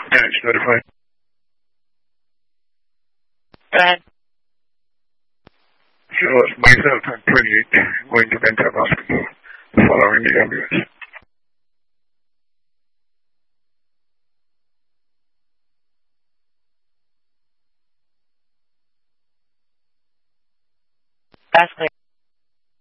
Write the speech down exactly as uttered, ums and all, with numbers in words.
Attached, notified. Go ahead. So it's myself and twenty-eight going to Bentap Hospital following the ambulance. That's clear.